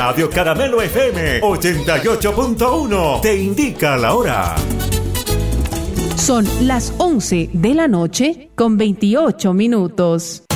Radio Caramelo FM 88.1 te indica la hora. Son las 11 de la noche con 28 minutos.